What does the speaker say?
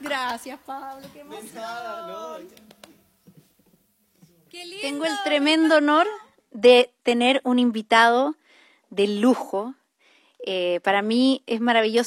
Gracias, Pablo, qué emoción. Qué lindo. Tengo el tremendo honor de tener un invitado de lujo. Para mí es maravilloso